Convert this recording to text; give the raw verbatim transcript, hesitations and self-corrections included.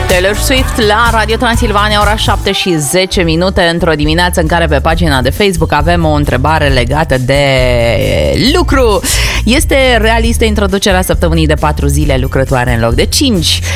Taylor Swift la Radio Transilvania, ora șapte și zece minute, într-o dimineață în care pe pagina de Facebook avem o întrebare legată de lucru. Este realistă introducerea săptămânii de patru zile lucrătoare în loc de cinci?